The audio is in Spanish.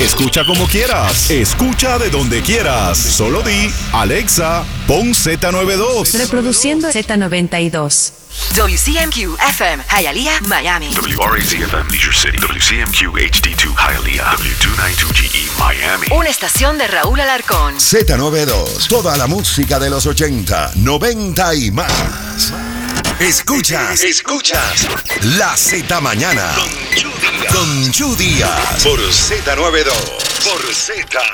Escucha como quieras. Escucha de donde quieras. Solo di, Alexa, pon Z92. Reproduciendo Z92. WCMQ FM, Hialeah, Miami. WRAZ FM, Leisure City. WCMQ HD2, Hialeah. W292GE, Miami. Una estación de Raúl Alarcón. Z92. Toda la música de los 80, 90 y más. Escuchas La Z Mañana con Chu Díaz por Z92. Por Z.